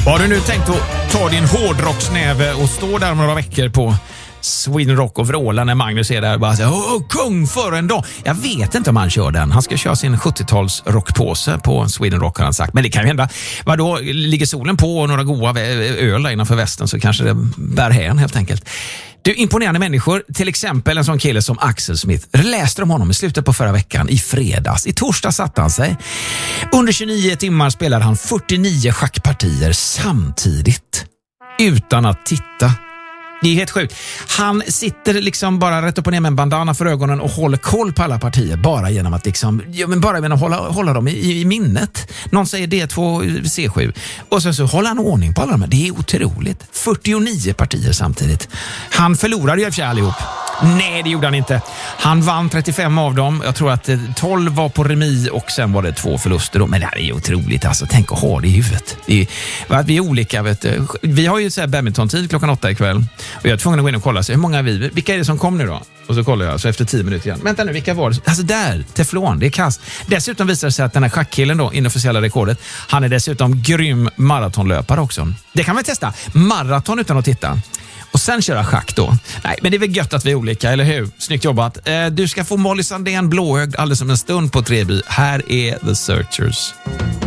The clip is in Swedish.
Har du nu tänkt att ta din hårdrocksnäve och stå där om några veckor på Sweden Rock och vråla när Magnus är där och bara säger kung för en dag. Jag vet inte om han kör den. Han ska köra sin 70-tals rockpåse på Sweden Rock har han sagt. Men det kan ju hända. Vadå, ligger solen på och några goda öl där innanför västen så kanske det bär hän helt enkelt. Du, imponerande människor, till exempel en sån kille som Axel Smith. Läste om honom i slutet på förra veckan, i fredags. I torsdag satte han sig. Under 29 timmar spelade han 49 schackpartier samtidigt. Utan att titta. Det är helt sjukt. Han sitter liksom bara rätt upp och ner med en bandana för ögonen och håller koll på alla partier bara genom att liksom, bara genom att hålla dem i minnet. Någon säger D2, C7 och sen så håller han ordning på alla dem. Det är otroligt. 49 partier samtidigt. Han förlorade ju i och för sig allihop. Nej, det gjorde han inte. Han vann 35 av dem. Jag tror att 12 var på remi och sen var det 2 förluster då. Men det här är ju otroligt. Alltså, tänk att ha det i huvudet. Vi är olika, vet du. Vi har ju så här badminton-tid klockan 8 ikväll. Och jag är tvungen att gå in och kolla sig. Hur många är vi? Vilka är det som kom nu då? Och så kollar jag så efter 10 minuter igen. Vänta nu, vilka var det? Alltså där, teflon, det är kast. Dessutom visar det sig att den här schackkillen då, inofficiella rekordet, han är dessutom grym maratonlöpare också. Det kan man testa. Maraton utan att titta. Och sen köra schack då. Nej, men det är väl gött att vi är olika, eller hur? Snyggt jobbat. Du ska få Molly Sandén blåögd alldeles om en stund på Treby. Här är The Searchers.